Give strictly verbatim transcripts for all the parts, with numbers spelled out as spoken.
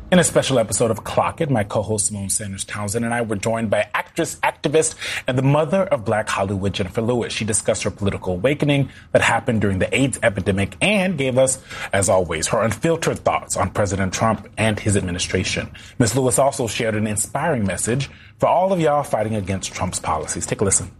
In a special episode of Clock It, my co-host Simone Sanders Townsend and I were joined by actress, activist, and the mother of Black Hollywood, Jennifer Lewis. She discussed her political awakening that happened during the AIDS epidemic and gave us, as always, her unfiltered thoughts on President Trump and his administration. Miz Lewis also shared an inspiring message for all of y'all fighting against Trump's policies. Take a listen.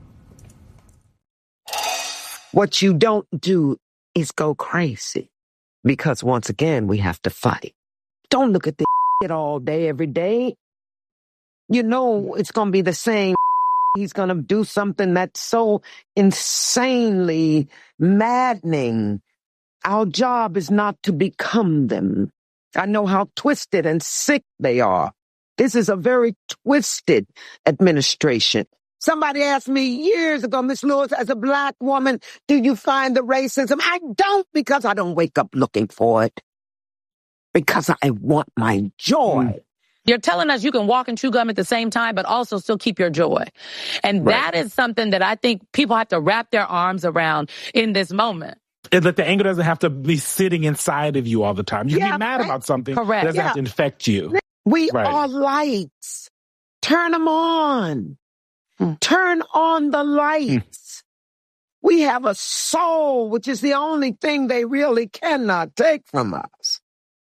What you don't do is go crazy, because once again, we have to fight. Don't look at this shit all day, every day. You know it's going to be the same. He's going to do something that's so insanely maddening. Our job is not to become them. I know how twisted and sick they are. This is a very twisted administration. Somebody asked me years ago, Miss Lewis, as a Black woman, do you find the racism? I don't, because I don't wake up looking for it. Because I want my joy. You're telling us you can walk and chew gum at the same time, but also still keep your joy. And right. that is something that I think people have to wrap their arms around in this moment. It's that the anger doesn't have to be sitting inside of you all the time. You yeah, can be mad right. about something. Correct. It doesn't yeah. have to infect you. We right. are lights. Turn them on. Hmm. Turn on the lights. Hmm. We have a soul, which is the only thing they really cannot take from us.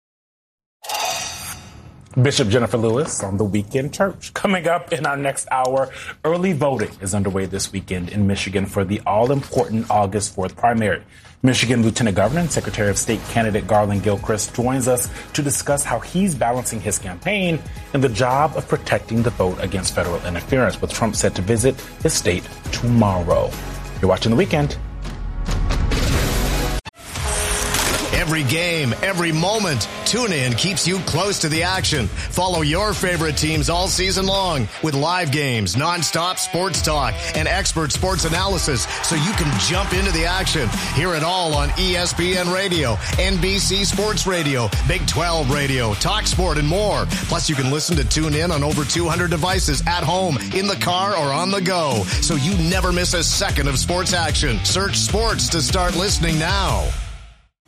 Bishop Jennifer Lewis on the Weekend Church. Coming up in our next hour, early voting is underway this weekend in Michigan for the all-important August fourth primary. Michigan Lieutenant Governor and Secretary of State candidate Garland Gilchrist joins us to discuss how he's balancing his campaign and the job of protecting the vote against federal interference, with Trump set to visit his state tomorrow. You're watching The Weekend. Every game, every moment, TuneIn keeps you close to the action. Follow your favorite teams all season long with live games, nonstop sports talk, and expert sports analysis, so you can jump into the action. Hear it all on E S P N Radio, N B C Sports Radio, Big twelve Radio, TalkSport, and more. Plus, you can listen to TuneIn on over two hundred devices at home, in the car, or on the go, so you never miss a second of sports action. Search sports to start listening now.